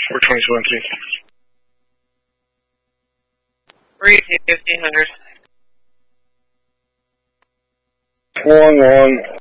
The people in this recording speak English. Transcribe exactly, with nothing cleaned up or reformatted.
four twenty-seven, three. Three, fifteen hundred. One, one.